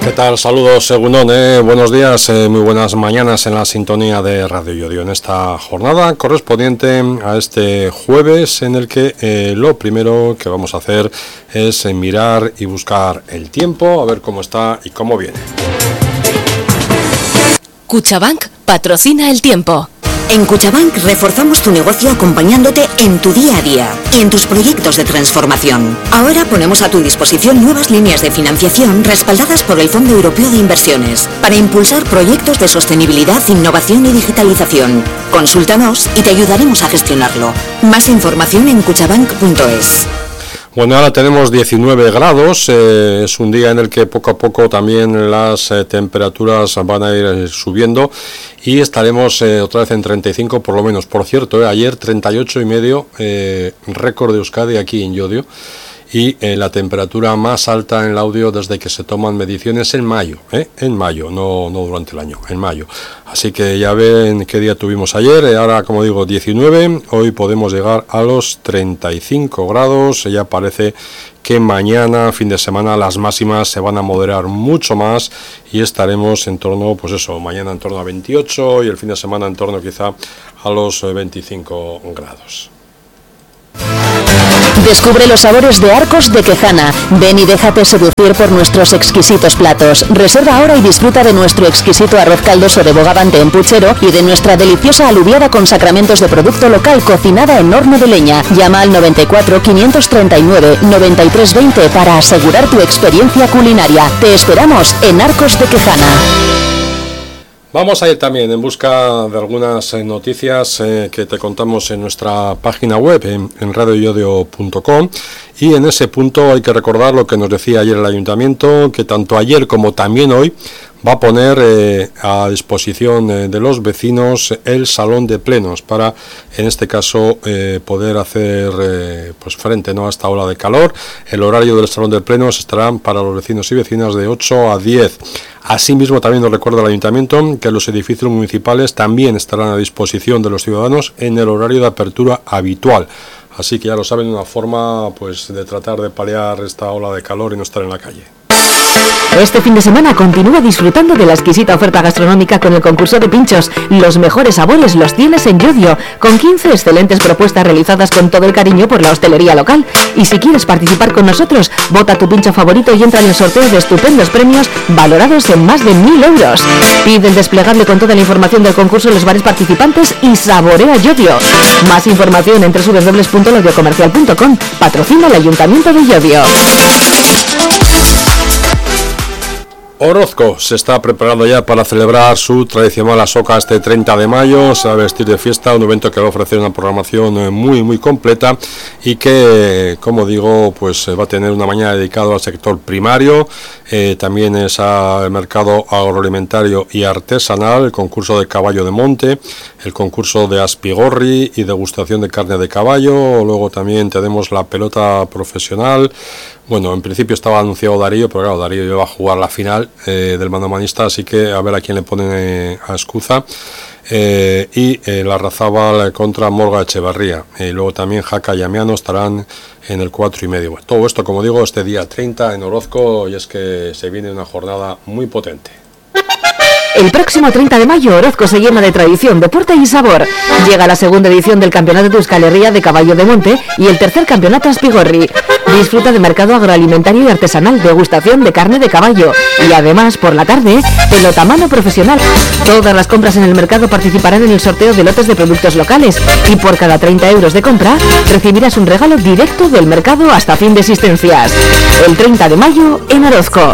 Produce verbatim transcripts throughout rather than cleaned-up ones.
¿Qué tal? Saludos, Egunon, eh. buenos días, eh, muy buenas mañanas en la sintonía de Radio Llodio en esta jornada correspondiente a este jueves en el que eh, lo primero que vamos a hacer es eh, mirar y buscar el tiempo, a ver cómo está y cómo viene. Cuchabank patrocina el tiempo. En Cuchabank reforzamos tu negocio acompañándote en tu día a día y en tus proyectos de transformación. Ahora ponemos a tu disposición nuevas líneas de financiación respaldadas por el Fondo Europeo de Inversiones para impulsar proyectos de sostenibilidad, innovación y digitalización. Consúltanos y te ayudaremos a gestionarlo. Más información en cuchabank punto es. Bueno, ahora tenemos diecinueve grados, eh, es un día en el que poco a poco también las eh, temperaturas van a ir eh, subiendo y estaremos eh, otra vez en treinta y cinco por lo menos. Por cierto, eh, ayer treinta y ocho y medio, eh, récord de Euskadi aquí en Llodio, y eh, la temperatura más alta en Laudio desde que se toman mediciones en mayo, ¿eh? en mayo, no, no durante el año, en mayo. Así que ya ven qué día tuvimos ayer, eh, ahora como digo diecinueve, hoy podemos llegar a los treinta y cinco grados, ya parece que mañana, fin de semana, las máximas se van a moderar mucho más y estaremos en torno, pues eso, mañana en torno a veintiocho y el fin de semana en torno quizá a los veinticinco grados. Descubre los sabores de Arcos de Quejana. Ven y déjate seducir por nuestros exquisitos platos. Reserva ahora y disfruta de nuestro exquisito arroz caldoso de bogavante en puchero y de nuestra deliciosa alubiada con sacramentos de producto local cocinada en horno de leña. Llama al noventa y cuatro, quinientos treinta y nueve, noventa y tres veinte para asegurar tu experiencia culinaria. Te esperamos en Arcos de Quejana. Vamos a ir también en busca de algunas eh, noticias eh, que te contamos en nuestra página web, en, en radio yodio punto com, y en ese punto hay que recordar lo que nos decía ayer el Ayuntamiento, que tanto ayer como también hoy va a poner eh, a disposición eh, de los vecinos el salón de plenos para, en este caso, eh, poder hacer eh, pues frente, ¿no?, a esta ola de calor. El horario del salón de plenos estará para los vecinos y vecinas de ocho a diez. Asimismo, también nos recuerda el Ayuntamiento que los edificios municipales también estarán a disposición de los ciudadanos en el horario de apertura habitual. Así que ya lo saben, una forma pues de tratar de paliar esta ola de calor y no estar en la calle. Este fin de semana continúa disfrutando de la exquisita oferta gastronómica con el concurso de pinchos. Los mejores sabores los tienes en Llodio, con quince excelentes propuestas realizadas con todo el cariño por la hostelería local. Y si quieres participar con nosotros, vota tu pincho favorito y entra en el sorteo de estupendos premios valorados en más de mil euros. Pide el desplegable con toda la información del concurso en los bares participantes y saborea Llodio. Más información en doble u doble u doble u punto lodiocomercial punto com. Patrocina el Ayuntamiento de Llodio. Orozco se está preparando ya para celebrar su tradicional asoka este treinta de mayo, se va a vestir de fiesta, un evento que va a ofrecer una programación muy muy completa y que, como digo, pues va a tener una mañana dedicada al sector primario, eh, también es al mercado agroalimentario y artesanal, el concurso de caballo de monte, el concurso de aspigorri y degustación de carne de caballo, luego también tenemos la pelota profesional. Bueno, en principio estaba anunciado Darío, pero claro, Darío iba a jugar la final eh, del manomanista, así que a ver a quién le ponen eh, a Escuza. Eh, y eh, la Razábal contra Morga Echevarría. Y eh, luego también Jaca y Amiano estarán en el cuatro y medio. Bueno, todo esto, como digo, este día treinta en Orozco, y es que se viene una jornada muy potente. El próximo treinta de mayo, Orozco se llena de tradición, deporte y sabor. Llega la segunda edición del Campeonato de Euskal Herria de Caballo de Monte y el tercer Campeonato Aspigorri. Disfruta de mercado agroalimentario y artesanal, degustación de carne de caballo. Y además, por la tarde, pelotamano profesional. Todas las compras en el mercado participarán en el sorteo de lotes de productos locales. Y por cada treinta euros de compra, recibirás un regalo directo del mercado hasta fin de existencias. El treinta de mayo, en Orozco.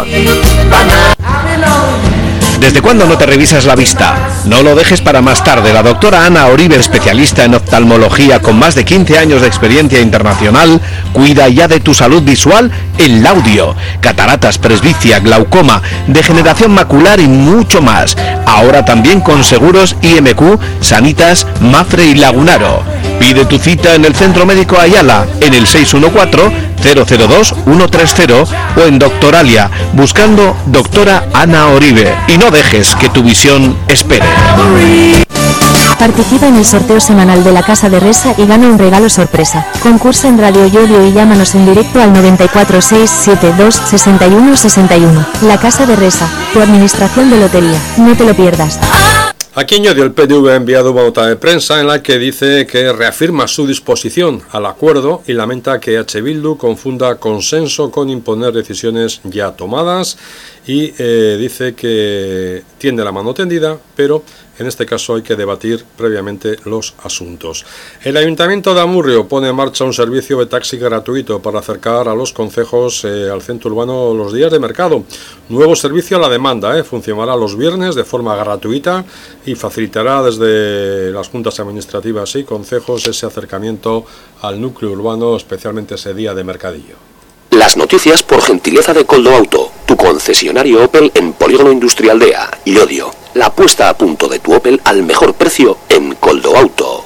¿Desde cuándo no te revisas la vista? No lo dejes para más tarde. La doctora Ana Oribe, especialista en oftalmología con más de quince años de experiencia internacional, cuida ya de tu salud visual en Laudio. Cataratas, presbicia, glaucoma, degeneración macular y mucho más. Ahora también con seguros I M Q, Sanitas, Mafre y Lagunaro. Pide tu cita en el Centro Médico Ayala, en el seis uno cuatro, cero cero dos, uno tres cero o en Doctoralia, buscando doctora Ana Oribe. Y no dejes que tu visión espere. Participa en el sorteo semanal de la Casa de Resa y gana un regalo sorpresa. Concursa en Radio Llodio y llámanos en directo al noventa y cuatro seis setenta y dos sesenta y uno sesenta y uno. La Casa de Resa, tu administración de lotería. No te lo pierdas. Aquí en Llodio el P N V ha enviado una nota de prensa en la que dice que reafirma su disposición al acuerdo y lamenta que H. Bildu confunda consenso con imponer decisiones ya tomadas y eh, dice que tiende la mano tendida, pero en este caso hay que debatir previamente los asuntos. El Ayuntamiento de Amurrio pone en marcha un servicio de taxi gratuito para acercar a los concejos eh, al centro urbano los días de mercado. Nuevo servicio a la demanda, eh, funcionará los viernes de forma gratuita y facilitará desde las juntas administrativas y concejos ese acercamiento al núcleo urbano, especialmente ese día de mercadillo. Las noticias por gentileza de Coldo Auto, tu concesionario Opel en Polígono Industrial de A, Llodio. La puesta a punto de tu Opel al mejor precio en Coldo Auto.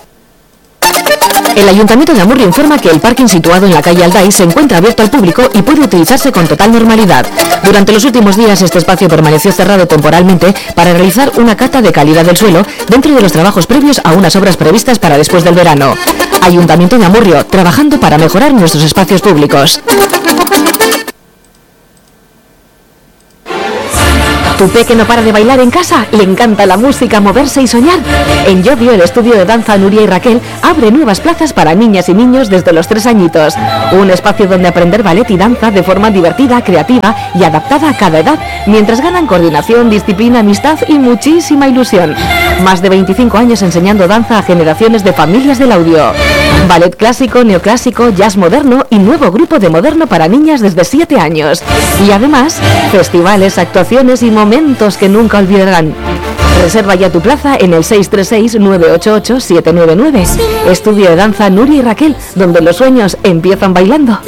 El Ayuntamiento de Amurrio informa que el parking situado en la calle Alday se encuentra abierto al público y puede utilizarse con total normalidad. Durante los últimos días este espacio permaneció cerrado temporalmente para realizar una cata de calidad del suelo dentro de los trabajos previos a unas obras previstas para después del verano. Ayuntamiento de Amurrio, trabajando para mejorar nuestros espacios públicos. ¿Tu peque no para de bailar en casa? ¿Le encanta la música, moverse y soñar? En Llodio, el estudio de danza Nuria y Raquel abre nuevas plazas para niñas y niños desde los tres añitos. Un espacio donde aprender ballet y danza de forma divertida, creativa y adaptada a cada edad, mientras ganan coordinación, disciplina, amistad y muchísima ilusión. Más de veinticinco años enseñando danza a generaciones de familias del audio. Ballet clásico, neoclásico, jazz moderno y nuevo grupo de moderno para niñas desde siete años. Y además, festivales, actuaciones y momentos que nunca olvidarán. Reserva ya tu plaza en el seis tres seis nueve ocho ocho siete nueve nueve. Estudio de danza Nuria y Raquel, donde los sueños empiezan bailando.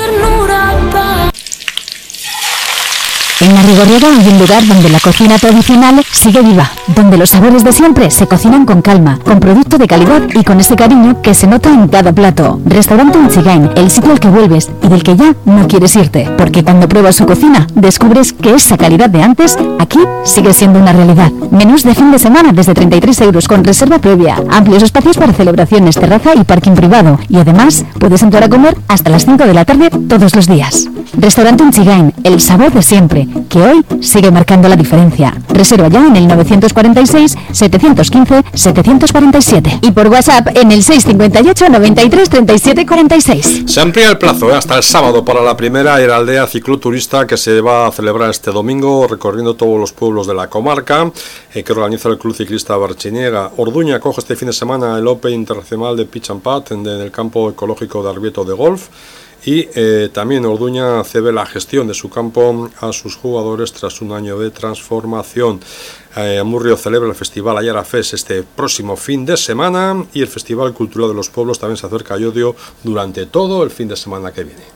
En La Rigorriera hay un lugar donde la cocina tradicional sigue viva, donde los sabores de siempre se cocinan con calma, con producto de calidad y con ese cariño que se nota en cada plato. Restaurante Unchigain, el sitio al que vuelves y del que ya no quieres irte, porque cuando pruebas su cocina descubres que esa calidad de antes aquí sigue siendo una realidad. Menús de fin de semana desde treinta y tres euros con reserva previa, amplios espacios para celebraciones, terraza y parking privado, y además puedes entrar a comer hasta las cinco de la tarde todos los días. Restaurante Unchigain, el sabor de siempre, que hoy sigue marcando la diferencia. Reserva ya en el novecientos cuarenta y seis, setecientos quince, setecientos cuarenta y siete y por WhatsApp en el seiscientos cincuenta y ocho, noventa y tres, treinta y siete, cuarenta y seis. Se amplía el plazo ¿eh? hasta el sábado para la primera Heraldea Cicloturista que se va a celebrar este domingo recorriendo todos los pueblos de la comarca eh, que organiza el Club Ciclista Barchiniega. Orduña acoge este fin de semana el Open Internacional de Pitch and Putt en, en el campo ecológico de Arbieto de Golf. Y eh, también Orduña cede la gestión de su campo a sus jugadores tras un año de transformación. Eh, Amurrio celebra el Festival Ayara Fest este próximo fin de semana y el Festival Cultural de los Pueblos también se acerca a Llodio durante todo el fin de semana que viene.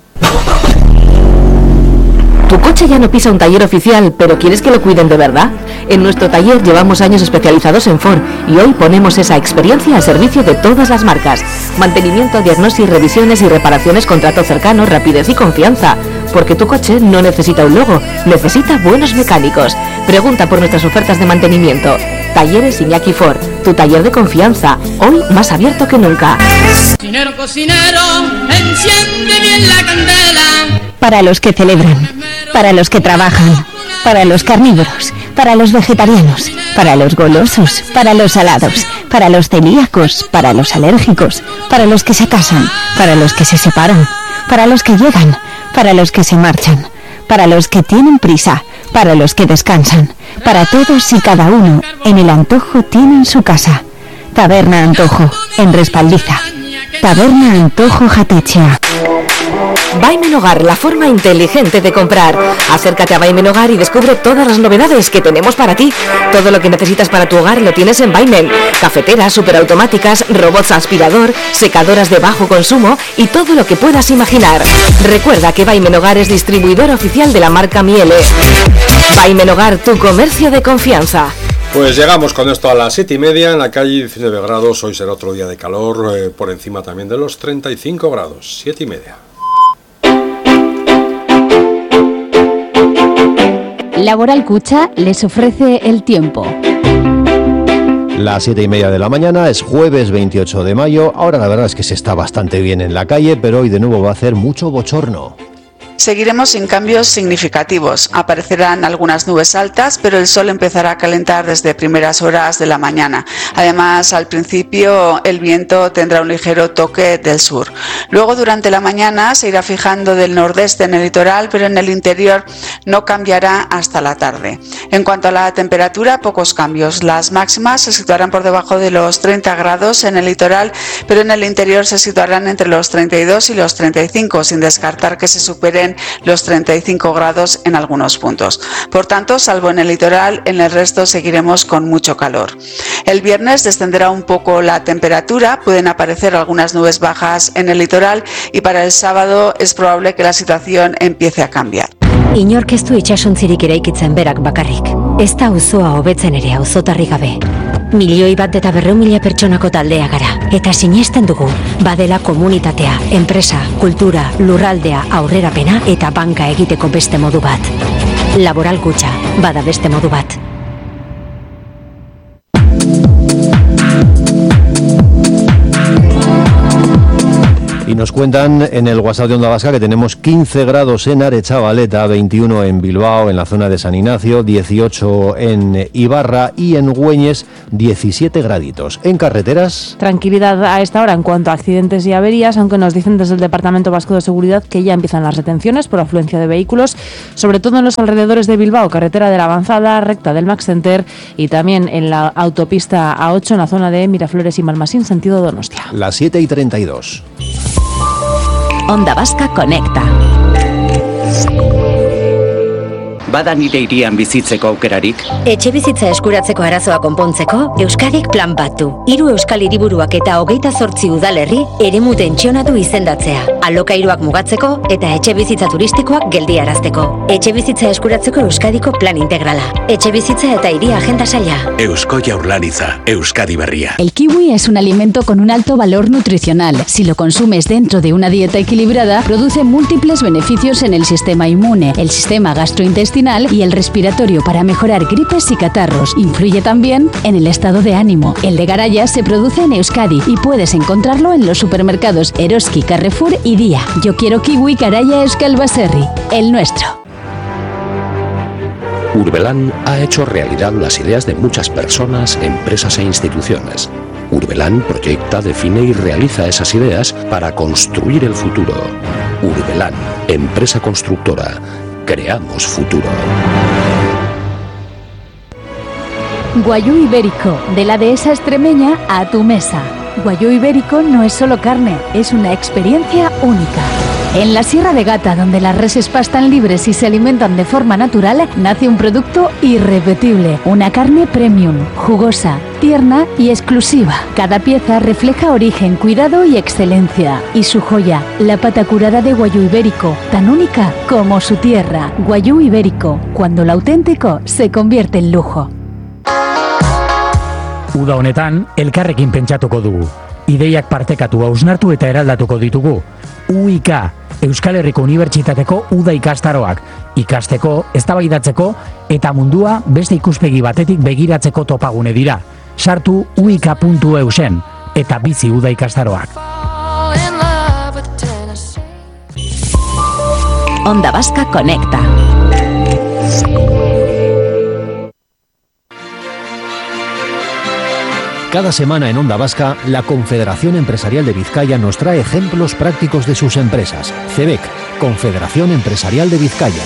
¿Tu coche ya no pisa un taller oficial, pero quieres que lo cuiden de verdad? En nuestro taller llevamos años especializados en Ford y hoy ponemos esa experiencia al servicio de todas las marcas. Mantenimiento, diagnosis, revisiones y reparaciones con trato cercano, rapidez y confianza. Porque tu coche no necesita un logo, necesita buenos mecánicos. Pregunta por nuestras ofertas de mantenimiento. Talleres Iñaki Ford, tu taller de confianza, hoy más abierto que nunca. Cocinero, cocinero, enciende bien la candela. Para los que celebran, para los que trabajan, para los carnívoros, para los vegetarianos, para los golosos, para los salados, para los celíacos, para los alérgicos, para los que se casan, para los que se separan, para los que llegan, para los que se marchan, para los que tienen prisa, para los que descansan, para todos y cada uno, en el Antojo tienen su casa. Taberna Antojo, en Respaldiza. Taberna Antojo Jatechea. Baimen Hogar, la forma inteligente de comprar. Acércate a Baimen Hogar y descubre todas las novedades que tenemos para ti. Todo lo que necesitas para tu hogar lo tienes en Baimen. Cafeteras, superautomáticas, robots aspirador, secadoras de bajo consumo y todo lo que puedas imaginar. Recuerda que Baimen Hogar es distribuidor oficial de la marca Miele. Baimen Hogar, tu comercio de confianza. Pues llegamos con esto a las siete y media en la calle, diecinueve grados. Hoy será otro día de calor, eh, por encima también de los treinta y cinco grados. Siete y media. Laboral Cucha les ofrece el tiempo. Las siete y media de la mañana, es jueves veintiocho de mayo. Ahora la verdad es que se está bastante bien en la calle, pero hoy de nuevo va a hacer mucho bochorno. Seguiremos sin cambios significativos. Aparecerán algunas nubes altas, pero el sol empezará a calentar desde primeras horas de la mañana. Además, al principio el viento tendrá un ligero toque del sur. Luego, durante la mañana, se irá fijando del nordeste en el litoral, pero en el interior no cambiará hasta la tarde. En cuanto a la temperatura, pocos cambios. Las máximas se situarán por debajo de los treinta grados en el litoral, pero en el interior se situarán entre los treinta y dos y los treinta y cinco, sin descartar que se superen los treinta y cinco grados en algunos puntos. Por tanto, salvo en el litoral, en el resto seguiremos con mucho calor. El viernes descenderá un poco la temperatura, pueden aparecer algunas nubes bajas en el litoral y para el sábado es probable que la situación empiece a cambiar. Inork ez du itsasontzirik eraikitzen berak bakarrik. Ez da auzoa hobetzen ere auzotarri gabe. Milioi bat eta berrehun mila pertsonako taldea gara. Eta sinesten dugu, badela komunitatea, enpresa, kultura, lurraldea, aurrerapena eta banka egiteko beste modu bat. Laboral Kutxa, bada beste modu bat. Y nos cuentan en el WhatsApp de Onda Vasca que tenemos quince grados en Aretxabaleta, veintiuno en Bilbao, en la zona de San Ignacio, dieciocho en Ibarra y en Güeñes, diecisiete graditos. En carreteras... Tranquilidad a esta hora en cuanto a accidentes y averías, aunque nos dicen desde el Departamento Vasco de Seguridad que ya empiezan las retenciones por afluencia de vehículos, sobre todo en los alrededores de Bilbao, carretera de la Avanzada, recta del Max Center y también en la autopista A ocho en la zona de Miraflores y Malmasín, sentido Donostia. Las siete y treinta y dos. Onda Vasca Conecta. Bada nire hirian bizitzeko aukerarik? Etxe bizitza eskuratzeko arazoa konpontzeko, Euskadik plan bat du. Hiru euskal hiriburuak eta hogeita zortzi udalerri eremu tentsionatu izendatzea. Alokairuak mugatzeko eta etxe bizitza turistikoak geldiarazteko. Etxe bizitza eskuratzeko Euskadiko plan integrala. Etxe bizitza eta hiria agenda saila. Eusko Jaurlaritza, Euskadi Berria. El kiwi es un alimento con un alto valor nutricional. Si lo consumes dentro de una dieta equilibrada, produce múltiples beneficios en el sistema inmune, el sistema gastrointestinal y el respiratorio para mejorar gripes y catarros. Influye también en el estado de ánimo. El de Garaya se produce en Euskadi y puedes encontrarlo en los supermercados Eroski, Carrefour y Día. Yo quiero kiwi Garaya Euskal Baserri, el nuestro. Urbelan ha hecho realidad las ideas de muchas personas, empresas e instituciones. Urbelan proyecta, define y realiza esas ideas para construir el futuro. Urbelan, empresa constructora. Creamos futuro. Guayú Ibérico, de la dehesa extremeña a tu mesa. Guayú Ibérico no es solo carne, es una experiencia única. En la Sierra de Gata, donde las reses pastan libres y se alimentan de forma natural, nace un producto irrepetible. Una carne premium, jugosa, tierna y exclusiva. Cada pieza refleja origen, cuidado y excelencia. Y su joya, la pata curada de Guayú Ibérico, tan única como su tierra. Guayú Ibérico, cuando lo auténtico se convierte en lujo. Uda honetan, elkarrekin pentsatuko dugu. Ideiak partekatu, hausnartu eta eraldatuko ditugu. U I K, Euskal Herriko Unibertsitateko Uda ikastaroak. Ikasteko, eztabaidatzeko eta mundua beste ikuspegi batetik begiratzeko topagune dira. Sartu u i k puntu e u sen eta bizi Uda ikastaroak. Onda Vasca Conecta. Cada semana en Onda Vasca, la Confederación Empresarial de Vizcaya nos trae ejemplos prácticos de sus empresas. C E B E C, Confederación Empresarial de Vizcaya.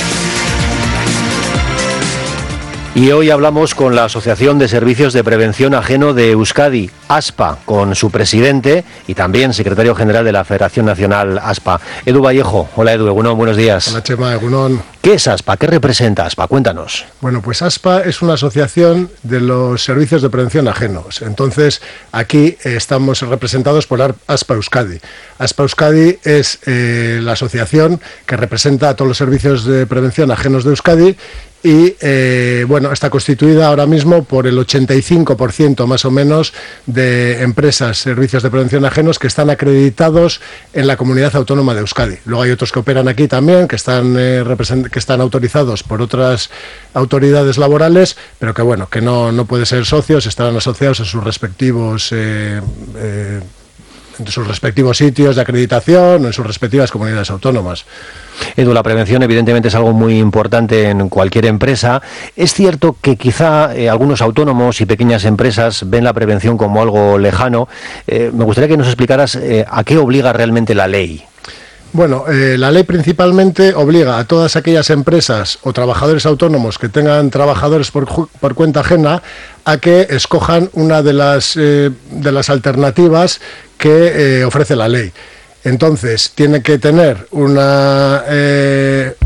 Y hoy hablamos con la Asociación de Servicios de Prevención Ajeno de Euskadi, ASPA, con su presidente y también secretario general de la Federación Nacional ASPA, Edu Vallejo. Hola Edu, Egunon, buenos días. Hola Chema, Egunon. ¿Qué es ASPA? ¿Qué representa ASPA? Cuéntanos. Bueno, pues ASPA es una asociación de los servicios de prevención ajenos. Entonces, aquí eh, estamos representados por ASPA Euskadi. ASPA Euskadi es eh, la asociación que representa a todos los servicios de prevención ajenos de Euskadi y eh, bueno, está constituida ahora mismo por el ochenta y cinco por ciento más o menos de empresas, servicios de prevención ajenos que están acreditados en la Comunidad Autónoma de Euskadi. Luego hay otros que operan aquí también, que están, eh, represent- que están autorizados por otras autoridades laborales, pero que bueno, que no, no pueden ser socios, estarán asociados a sus respectivos eh, eh, en sus respectivos sitios de acreditación o en sus respectivas comunidades autónomas. Edu, la prevención evidentemente es algo muy importante en cualquier empresa. Es cierto que quizá eh, algunos autónomos y pequeñas empresas ven la prevención como algo lejano. Eh, me gustaría que nos explicaras eh, a qué obliga realmente la ley. Bueno, eh, la ley principalmente obliga a todas aquellas empresas o trabajadores autónomos que tengan trabajadores por, por cuenta ajena a que escojan una de las, eh, de las alternativas que eh, ofrece la ley. Entonces, tiene que tener una, eh,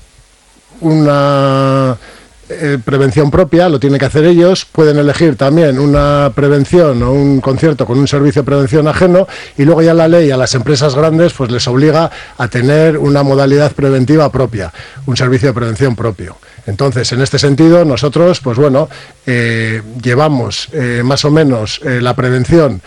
una eh, prevención propia, lo tienen que hacer ellos. Pueden elegir también una prevención o un concierto con un servicio de prevención ajeno, y luego ya la ley a las empresas grandes pues les obliga a tener una modalidad preventiva propia, un servicio de prevención propio. Entonces, en este sentido, nosotros, pues bueno, eh, llevamos eh, más o menos eh, la prevención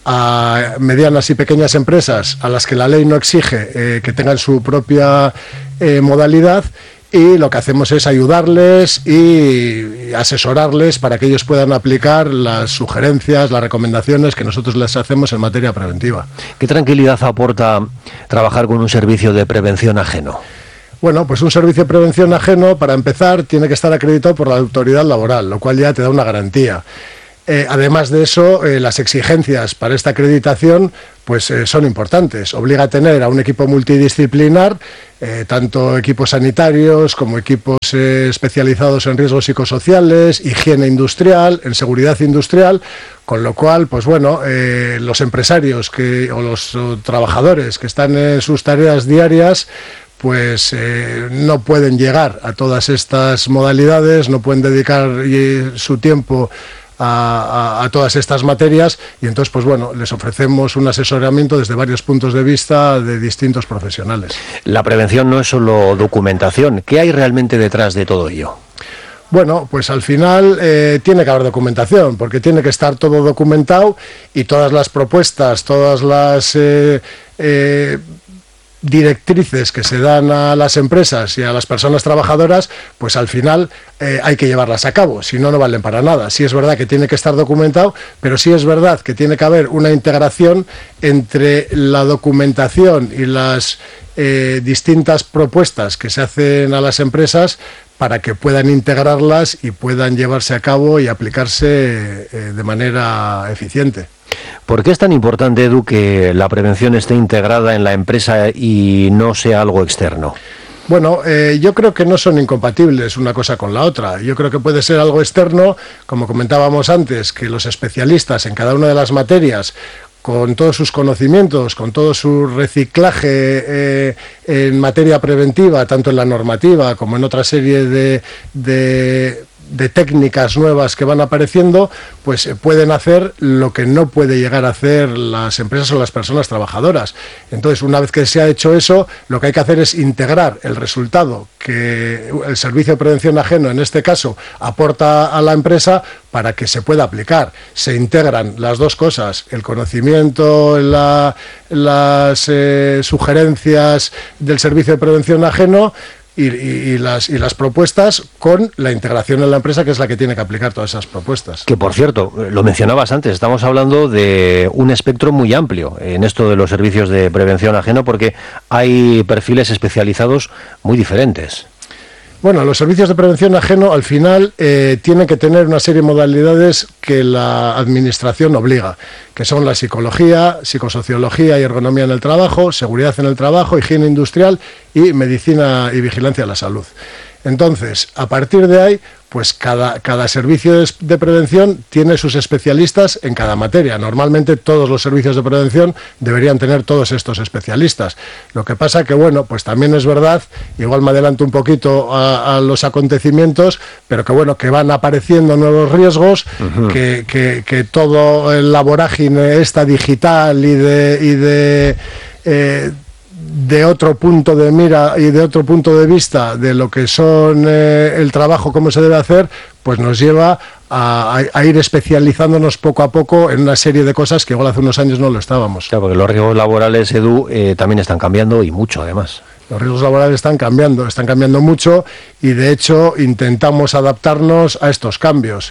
a medianas y pequeñas empresas a las que la ley no exige eh, que tengan su propia eh, modalidad, y lo que hacemos es ayudarles y asesorarles para que ellos puedan aplicar las sugerencias, las recomendaciones que nosotros les hacemos en materia preventiva. ¿Qué tranquilidad aporta trabajar con un servicio de prevención ajeno? Bueno, pues un servicio de prevención ajeno, para empezar, tiene que estar acreditado por la autoridad laboral, lo cual ya te da una garantía. Eh, además de eso, eh, las exigencias para esta acreditación pues eh, son importantes. Obliga a tener a un equipo multidisciplinar, eh, tanto equipos sanitarios como equipos eh, especializados en riesgos psicosociales, higiene industrial, en seguridad industrial, con lo cual, pues bueno, eh, los empresarios que, o los o trabajadores que están en sus tareas diarias, pues eh, no pueden llegar a todas estas modalidades, no pueden dedicar eh, su tiempo A, a, a todas estas materias, y entonces pues bueno, les ofrecemos un asesoramiento desde varios puntos de vista de distintos profesionales. La prevención no es solo documentación. ¿Qué hay realmente detrás de todo ello? Bueno, pues al final eh, tiene que haber documentación, porque tiene que estar todo documentado, y todas las propuestas, todas las eh, eh, directrices que se dan a las empresas y a las personas trabajadoras, pues al final eh, hay que llevarlas a cabo, si no, no valen para nada. Sí es verdad que tiene que estar documentado, pero sí es verdad que tiene que haber una integración entre la documentación y las eh, distintas propuestas que se hacen a las empresas para que puedan integrarlas y puedan llevarse a cabo y aplicarse eh, de manera eficiente. ¿Por qué es tan importante, Edu, que la prevención esté integrada en la empresa y no sea algo externo? Bueno, eh, yo creo que no son incompatibles una cosa con la otra. Yo creo que puede ser algo externo, como comentábamos antes, que los especialistas en cada una de las materias, con todos sus conocimientos, con todo su reciclaje eh, en materia preventiva, tanto en la normativa como en otra serie de... de de técnicas nuevas que van apareciendo, pues pueden hacer lo que no puede llegar a hacer las empresas o las personas trabajadoras. Entonces, una vez que se ha hecho eso, lo que hay que hacer es integrar el resultado que el servicio de prevención ajeno, en este caso, aporta a la empresa para que se pueda aplicar. Se integran las dos cosas, el conocimiento, la, las eh, sugerencias del servicio de prevención ajeno, Y, y, y, las, y las propuestas, con la integración en la empresa, que es la que tiene que aplicar todas esas propuestas. Que, por cierto, lo mencionabas antes, estamos hablando de un espectro muy amplio en esto de los servicios de prevención ajeno, porque hay perfiles especializados muy diferentes. Bueno, los servicios de prevención ajeno al final eh, tienen que tener una serie de modalidades que la administración obliga, que son la psicología, psicosociología y ergonomía en el trabajo, seguridad en el trabajo, higiene industrial y medicina y vigilancia de la salud. Entonces, a partir de ahí, pues cada, cada servicio de prevención tiene sus especialistas en cada materia. Normalmente todos los servicios de prevención deberían tener todos estos especialistas. Lo que pasa que, bueno, pues también es verdad, igual me adelanto un poquito a, a los acontecimientos, pero que bueno, que van apareciendo nuevos riesgos, uh-huh. que, que, que todo la vorágine esta digital y de... Y de eh, de otro punto de mira y de otro punto de vista de lo que son eh, el trabajo, cómo se debe hacer, pues nos lleva a, a, a ir especializándonos poco a poco en una serie de cosas que igual hace unos años no lo estábamos. Claro, porque los riesgos laborales, Edu, eh, también están cambiando y mucho además. Los riesgos laborales están cambiando, están cambiando mucho y de hecho intentamos adaptarnos a estos cambios.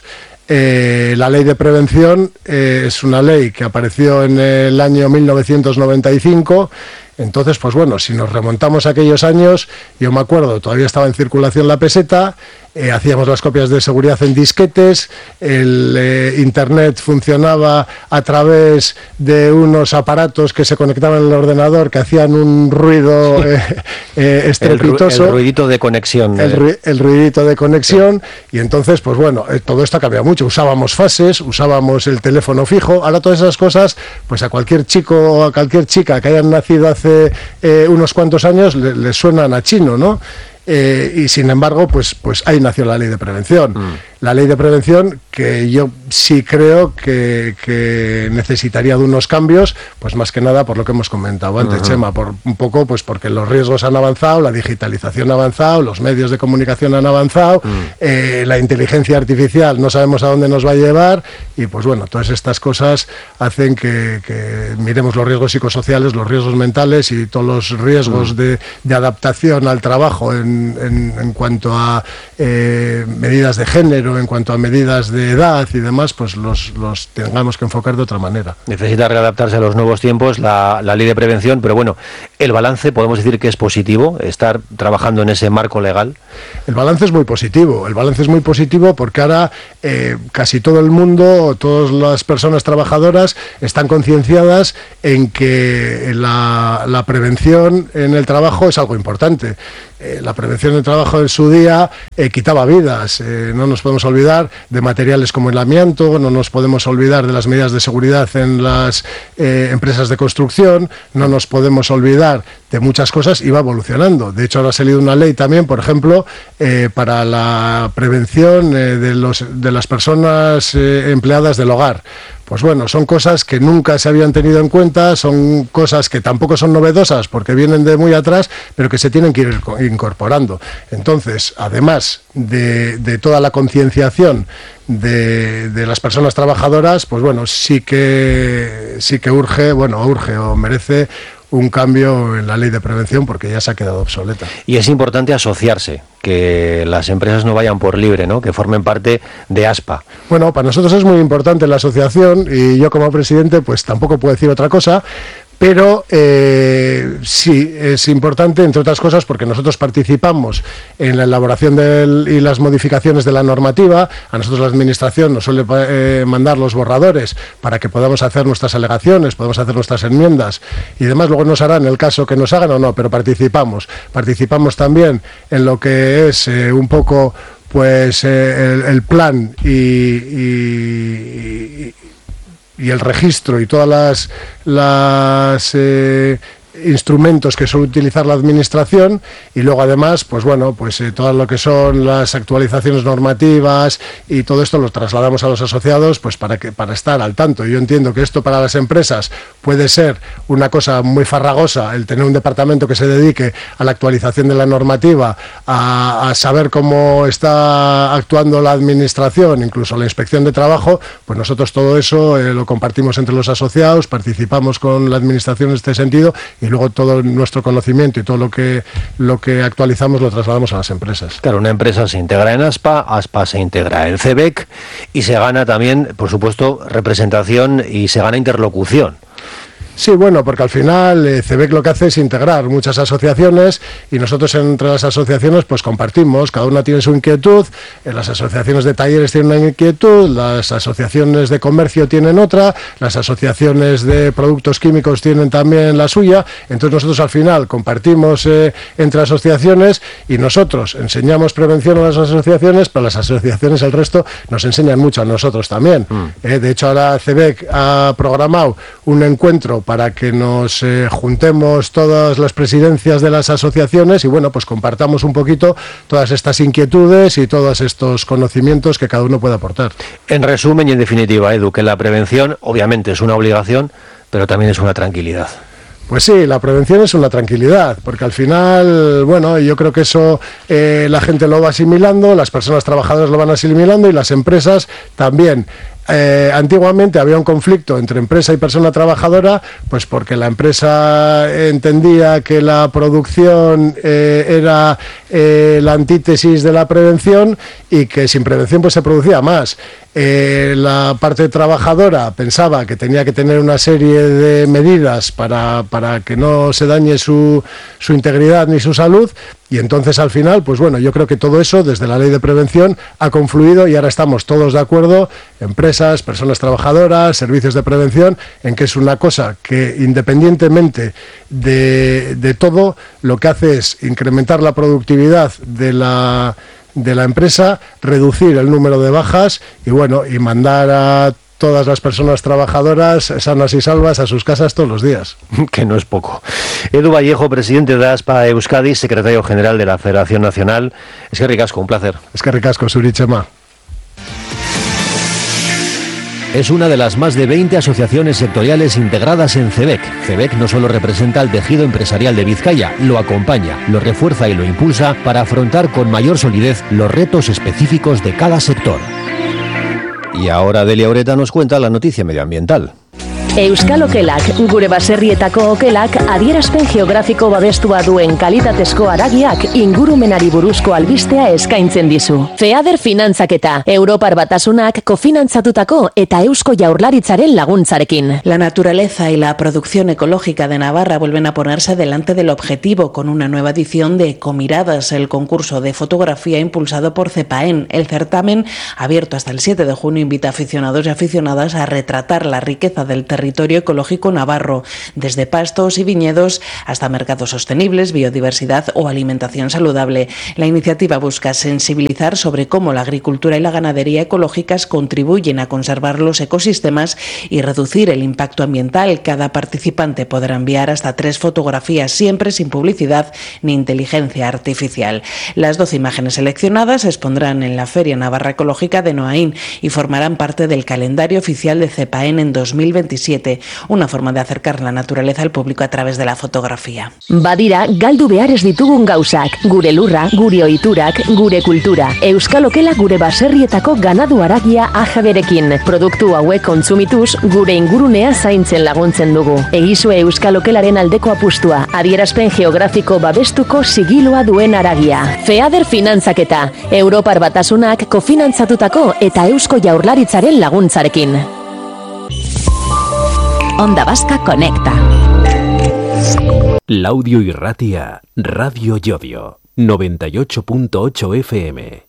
Eh, la ley de prevención eh, es una ley que apareció en el año mil novecientos noventa y cinco. Entonces, pues bueno, si nos remontamos a aquellos años, yo me acuerdo, todavía estaba en circulación la peseta, eh, hacíamos las copias de seguridad en disquetes, el eh, internet funcionaba a través de unos aparatos que se conectaban en el ordenador, que hacían un ruido eh, eh, estrepitoso. El, ru el ruidito de conexión. El, ru el ruidito de conexión, sí. Y entonces, pues bueno, eh, todo esto ha cambiado mucho. Usábamos fases, usábamos el teléfono fijo, ahora todas esas cosas, pues a cualquier chico o a cualquier chica que hayan nacido hace hace eh, unos cuantos años le, le suenan a chino, ¿no? Eh, y sin embargo, pues, pues ahí nació la ley de prevención. Mm. La ley de prevención que yo sí creo que, que necesitaría de unos cambios, pues más que nada por lo que hemos comentado antes, uh-huh. Chema, por un poco pues porque los riesgos han avanzado, la digitalización ha avanzado, los medios de comunicación han avanzado, uh-huh. eh, la inteligencia artificial no sabemos a dónde nos va a llevar y pues bueno, todas estas cosas hacen que, que miremos los riesgos psicosociales, los riesgos mentales y todos los riesgos uh-huh. de, de adaptación al trabajo en, en, en cuanto a eh, medidas de género, en cuanto a medidas de edad y demás, pues los, los tengamos que enfocar de otra manera. Necesita readaptarse a los nuevos tiempos la, la ley de prevención, pero bueno, el balance podemos decir que es positivo, estar trabajando en ese marco legal. El balance es muy positivo, el balance es muy positivo porque ahora eh, casi todo el mundo, todas las personas trabajadoras están concienciadas en que la, la prevención en el trabajo es algo importante. Eh, la prevención del trabajo en su día eh, quitaba vidas, eh, no nos podemos olvidar de materiales como el amianto, no nos podemos olvidar de las medidas de seguridad en las eh, empresas de construcción, no nos podemos olvidar de muchas cosas y va evolucionando. De hecho, ahora ha salido una ley también, por ejemplo, eh, para la prevención eh, de, los, de las personas eh, empleadas del hogar. Pues bueno, son cosas que nunca se habían tenido en cuenta, son cosas que tampoco son novedosas porque vienen de muy atrás, pero que se tienen que ir incorporando. Entonces, además de, de toda la concienciación de, de las personas trabajadoras, pues bueno, sí que, sí que urge, bueno, urge o merece un cambio en la ley de prevención porque ya se ha quedado obsoleta. Y es importante asociarse, que las empresas no vayan por libre, ¿no? Que formen parte de ASPA. Bueno, para nosotros es muy importante la asociación y yo como presidente pues tampoco puedo decir otra cosa. Pero eh, sí, es importante, entre otras cosas, porque nosotros participamos en la elaboración del, y las modificaciones de la normativa. A nosotros la Administración nos suele eh, mandar los borradores para que podamos hacer nuestras alegaciones, podamos hacer nuestras enmiendas y demás. Luego nos harán el caso que nos hagan o no, pero participamos. Participamos también en lo que es eh, un poco pues eh, el, el plan y... y, y y el registro y todas las, las eh, instrumentos que suele utilizar la Administración y luego además pues bueno pues eh, todo lo que son las actualizaciones normativas y todo esto lo trasladamos a los asociados pues para que para estar al tanto. Yo entiendo que esto para las empresas puede ser una cosa muy farragosa el tener un departamento que se dedique a la actualización de la normativa, a, a saber cómo está actuando la Administración, incluso la Inspección de Trabajo. Pues nosotros todo eso eh, lo compartimos entre los asociados, participamos con la Administración en este sentido y luego todo nuestro conocimiento y todo lo que lo que actualizamos lo trasladamos a las empresas. Claro, una empresa se integra en ASPA, ASPA se integra en C E B E C y se gana también, por supuesto, representación y se gana interlocución. Sí, bueno, porque al final eh, C E B E C lo que hace es integrar muchas asociaciones y nosotros entre las asociaciones pues compartimos, cada una tiene su inquietud, eh, las asociaciones de talleres tienen una inquietud, las asociaciones de comercio tienen otra, las asociaciones de productos químicos tienen también la suya, entonces nosotros al final compartimos eh, entre asociaciones y nosotros enseñamos prevención a las asociaciones, pero las asociaciones el resto nos enseñan mucho a nosotros también. Mm. Eh, de hecho ahora C E B E C ha programado un encuentro para que nos eh, juntemos todas las presidencias de las asociaciones y bueno, pues compartamos un poquito todas estas inquietudes y todos estos conocimientos que cada uno puede aportar. En resumen y en definitiva, Edu, que la prevención obviamente es una obligación, pero también es una tranquilidad. Pues sí, la prevención es una tranquilidad, porque al final, bueno, yo creo que eso eh, la gente lo va asimilando, las personas trabajadoras lo van asimilando y las empresas también. Eh, antiguamente había un conflicto entre empresa y persona trabajadora, pues porque la empresa entendía que la producción eh, era eh, la antítesis de la prevención y que sin prevención pues se producía más. Eh, la parte trabajadora pensaba que tenía que tener una serie de medidas para, para que no se dañe su, su integridad ni su salud, y entonces al final, pues bueno, yo creo que todo eso desde la ley de prevención ha confluido y ahora estamos todos de acuerdo, empresas, personas trabajadoras, servicios de prevención, en que es una cosa que independientemente de, de todo, lo que hace es incrementar la productividad de la de la empresa, reducir el número de bajas y bueno, y mandar a todas las personas trabajadoras sanas y salvas a sus casas todos los días. Que no es poco. Edu Vallejo, presidente de ASPA Euskadi, secretario general de la Federación Nacional. Es que ricasco, un placer. Es que ricasco, Suri Chema. Es una de las más de veinte asociaciones sectoriales integradas en CEBEC. CEBEC no solo representa al tejido empresarial de Vizcaya, lo acompaña, lo refuerza y lo impulsa para afrontar con mayor solidez los retos específicos de cada sector. Y ahora Delia Ureta nos cuenta la noticia medioambiental. Euskal Okelak, gure baserrietako okelak adierazpen geografiko babestua duen kalitatezko haragiak ingurumenari buruzko albistea eskaintzen dizu. FEADER finantzaketa, Europar Batasunak kofinantzatutako eta Eusko Jaurlaritzaren laguntzarekin. La naturaleza y la producción ecológica de Navarra vuelven a ponerse delante del objetivo con una nueva edición de Ecomiradas, el concurso de fotografía impulsado por CEPAEN. El certamen, abierto hasta el siete de junio, invita a aficionados y aficionadas a retratar la riqueza del territorio territorio ecológico navarro, desde pastos y viñedos hasta mercados sostenibles, biodiversidad o alimentación saludable. La iniciativa busca sensibilizar sobre cómo la agricultura y la ganadería ecológicas contribuyen a conservar los ecosistemas y reducir el impacto ambiental. Cada participante podrá enviar hasta tres fotografías, siempre sin publicidad ni inteligencia artificial. Las doce imágenes seleccionadas se expondrán en la Feria Navarra Ecológica de Noain y formarán parte del calendario oficial de CEPAEN en dos mil veintisiete. Una forma de acercar la naturaleza al público a través de la fotografía. Badira, galdu behar ez ditugun gauzak, gure lurra, gure ohiturak, gure kultura. Euskal Okela gure baserrietako ganadu haragia ajaberekin. Produktu hauek kontsumituz, gure ingurunea zaintzen laguntzen dugu. Egizue Euskal Okelaren aldeko apustua, adierazpen geografiko babestuko sigiloa duen haragia. FEADER finantzaketa, Europar Batasunak kofinantzatutako eta Eusko Jaurlaritzaren laguntzarekin. Onda Vasca conecta. Laudio Irratia, Radio Llodio, noventa y ocho punto ocho F M.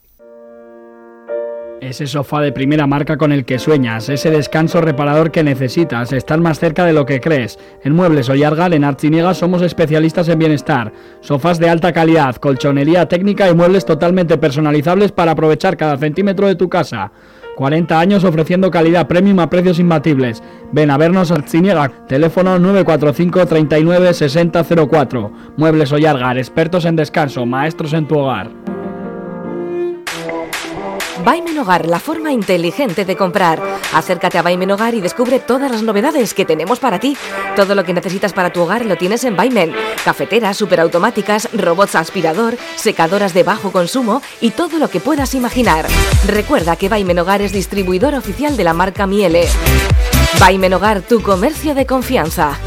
Ese sofá de primera marca con el que sueñas, ese descanso reparador que necesitas, estar más cerca de lo que crees. En Muebles Ollargal, en Artziniega, somos especialistas en bienestar. Sofás de alta calidad, colchonería técnica y muebles totalmente personalizables para aprovechar cada centímetro de tu casa. cuarenta años ofreciendo calidad premium a precios imbatibles. Ven a vernos a Artziniega, teléfono nueve cuatro cinco, treinta y nueve, sesenta cero cuatro. Muebles Ollargal, expertos en descanso, maestros en tu hogar. Vaimen Hogar, la forma inteligente de comprar. Acércate a Vaimen Hogar y descubre todas las novedades que tenemos para ti. Todo lo que necesitas para tu hogar lo tienes en Vaimen. Cafeteras, superautomáticas, robots aspirador, secadoras de bajo consumo y todo lo que puedas imaginar. Recuerda que Vaimen Hogar es distribuidor oficial de la marca Miele. Vaimen Hogar, tu comercio de confianza.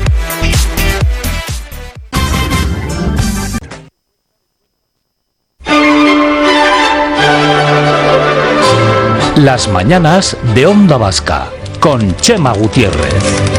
Las mañanas de Onda Vasca, con Chema Gutiérrez.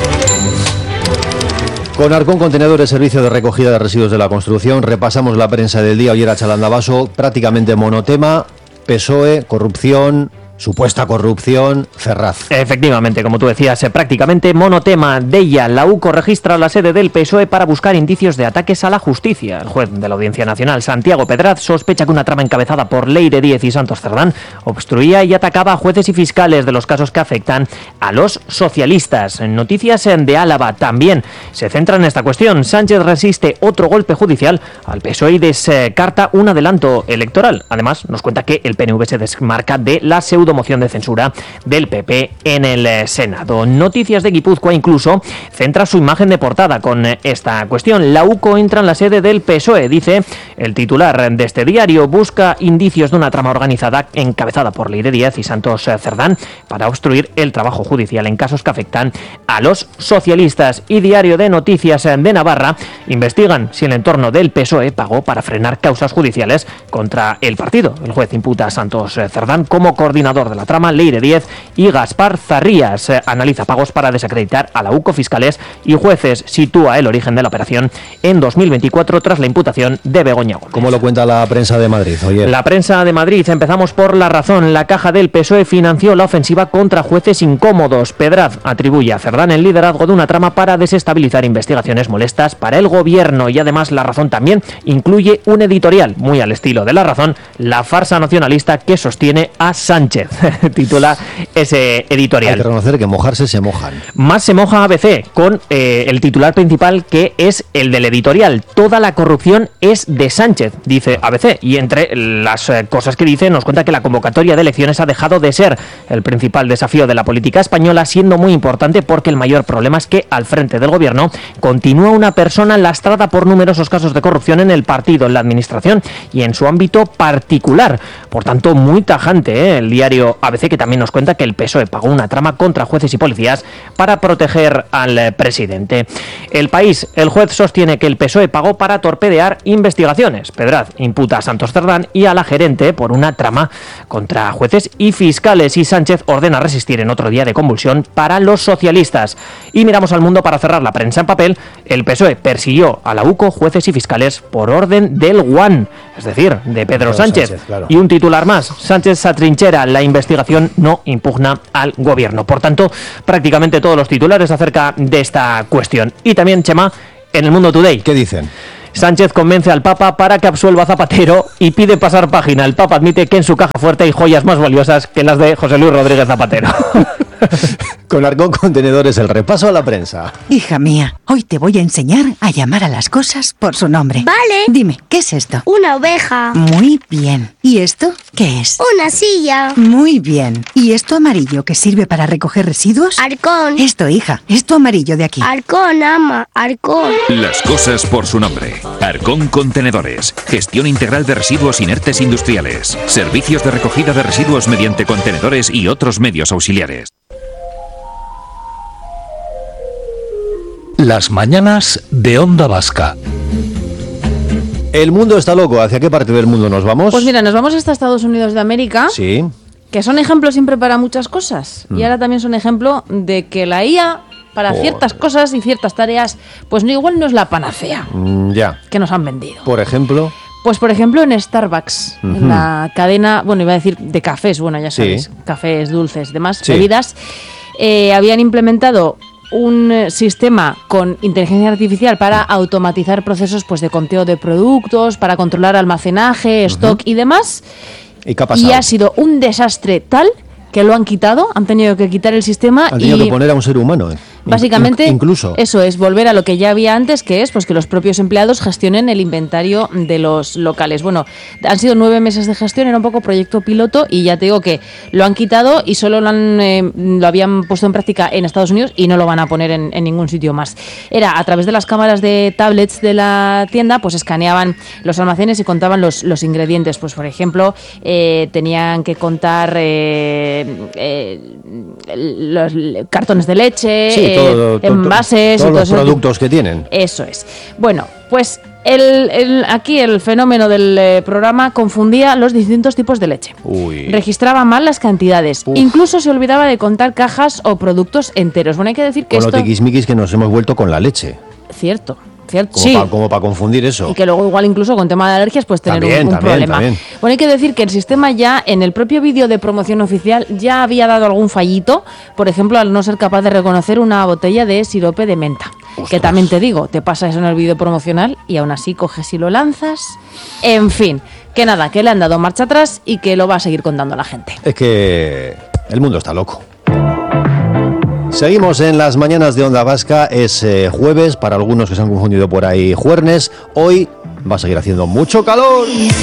Con Arcón Contenedores, servicio de recogida de residuos de la construcción, repasamos la prensa del día. Hoy era Chalandabaso, prácticamente monotema, P S O E, corrupción, supuesta corrupción, Ferraz. Efectivamente, como tú decías, eh, prácticamente monotema. Deia, la U C O registra la sede del P S O E para buscar indicios de ataques a la justicia. El juez de la Audiencia Nacional, Santiago Pedraz, sospecha que una trama encabezada por Leire Díez y Santos Cerdán obstruía y atacaba a jueces y fiscales de los casos que afectan a los socialistas. En Noticias de Álava también se centra en esta cuestión. Sánchez resiste otro golpe judicial al P S O E y descarta un adelanto electoral. Además, nos cuenta que el P N V se desmarca de la pseudo pseudomoción de censura del P P en el Senado. Noticias de Guipúzcoa incluso centra su imagen de portada con esta cuestión. La U C O entra en la sede del P S O E, dice el titular de este diario. Busca indicios de una trama organizada encabezada por Leire Díaz y Santos Cerdán para obstruir el trabajo judicial en casos que afectan a los socialistas. Y Diario de Noticias de Navarra investigan si el entorno del P S O E pagó para frenar causas judiciales contra el partido. El juez imputa a Santos Cerdán como coordinador de la trama, Leire Díez y Gaspar Zarrías. Analiza pagos para desacreditar a la U C O. Fiscales y jueces sitúa el origen de la operación en dos mil veinticuatro tras la imputación de Begoña Gómez. ¿Cómo lo cuenta la prensa de Madrid? Oye. La prensa de Madrid, empezamos por La Razón. La caja del P S O E financió la ofensiva contra jueces incómodos. Pedraz atribuye a Cerdán el liderazgo de una trama para desestabilizar investigaciones molestas para el gobierno. Y además La Razón también incluye un editorial muy al estilo de La Razón, la farsa nacionalista que sostiene a Sánchez. Titula ese editorial. Hay que reconocer que mojarse se mojan. Más se moja A B C con eh, el titular principal, que es el del editorial. Toda la corrupción es de Sánchez, dice A B C. Y entre las eh, cosas que dice, nos cuenta que la convocatoria de elecciones ha dejado de ser el principal desafío de la política española, siendo muy importante porque el mayor problema es que al frente del gobierno continúa una persona lastrada por numerosos casos de corrupción en el partido, en la administración y en su ámbito particular. Por tanto, muy tajante ¿eh? el diario A B C, que también nos cuenta que el P S O E pagó una trama contra jueces y policías para proteger al presidente. El País, el juez sostiene que el P S O E pagó para torpedear investigaciones. Pedraz imputa a Santos Cerdán y a la gerente por una trama contra jueces y fiscales, y Sánchez ordena resistir en otro día de convulsión para los socialistas. Y miramos al Mundo para cerrar la prensa en papel. El P S O E persiguió a la U C O, jueces y fiscales por orden del Guan, es decir, de Pedro, Pedro Sánchez. Sánchez claro. Y un titular más, Sánchez se atrinchera, la investigación no impugna al gobierno. Por tanto, prácticamente todos los titulares acerca de esta cuestión. Y también, Chema, en el Mundo Today. ¿Qué dicen? Sánchez convence al Papa para que absuelva a Zapatero y pide pasar página. El Papa admite que en su caja fuerte hay joyas más valiosas que las de José Luis Rodríguez Zapatero. Con Arcón Contenedores, el repaso a la prensa. Hija mía, hoy te voy a enseñar a llamar a las cosas por su nombre. Vale. Dime, ¿qué es esto? Una oveja. Muy bien. ¿Y esto qué es? Una silla. Muy bien. ¿Y esto amarillo que sirve para recoger residuos? Arcón. Esto, hija, esto amarillo de aquí. Arcón, ama, Arcón. Las cosas por su nombre. Arcón Contenedores. Gestión integral de residuos inertes industriales. Servicios de recogida de residuos mediante contenedores y otros medios auxiliares. Las mañanas de Onda Vasca. El mundo está loco. ¿Hacia qué parte del mundo nos vamos? Pues mira, nos vamos hasta Estados Unidos de América. Sí. Que son ejemplos siempre para muchas cosas. Mm. Y ahora también son ejemplo de que la I A, para oh. ciertas cosas y ciertas tareas, pues no, igual no es la panacea mm, ya. que nos han vendido. Por ejemplo... Pues por ejemplo en Starbucks, uh-huh. en la cadena, bueno, iba a decir de cafés, bueno, ya sabéis, sí. cafés, dulces, demás, sí. bebidas, eh, habían implementado un sistema con inteligencia artificial para automatizar procesos pues de conteo de productos, para controlar almacenaje, stock uh-huh. y demás. ¿Y qué ha pasado? Y ha sido un desastre tal que lo han quitado, han tenido que quitar el sistema. Han tenido y que poner a un ser humano, ¿eh? Básicamente, incluso eso es volver a lo que ya había antes, que es pues que los propios empleados gestionen el inventario de los locales. Bueno, han sido nueve meses de gestión, era un poco proyecto piloto y ya te digo que lo han quitado y solo lo, han, eh, lo habían puesto en práctica en Estados Unidos y no lo van a poner en, en ningún sitio más. Era a través de las cámaras de tablets de la tienda, pues escaneaban los almacenes y contaban los, los ingredientes. Pues por ejemplo, eh, tenían que contar eh, eh, los cartones de leche, sí, eh, todo, todo, envases, todos y todo los productos eso. que tienen. Eso es. Bueno, pues el, el, aquí el fenómeno del eh, programa confundía los distintos tipos de leche. Uy. Registraba mal las cantidades. Uf. Incluso se olvidaba de contar cajas o productos enteros. Bueno, hay que decir que con esto... lo tiquismiquis que nos hemos vuelto con la leche. Cierto. ¿Cierto? Como sí. para como pa confundir eso. Y que luego igual incluso con tema de alergias pues tener también, un, un también, problema. También. Bueno, hay que decir que el sistema ya en el propio vídeo de promoción oficial ya había dado algún fallito, por ejemplo, al no ser capaz de reconocer una botella de sirope de menta. Ostras. Que también te digo, te pasa eso en el vídeo promocional y aún así coges y lo lanzas. En fin, que nada, que le han dado marcha atrás y que lo va a seguir contando la gente. Es que el mundo está loco. Seguimos en las mañanas de Onda Vasca, es eh, jueves, para algunos que se han confundido por ahí, juernes. Hoy va a seguir haciendo mucho calor.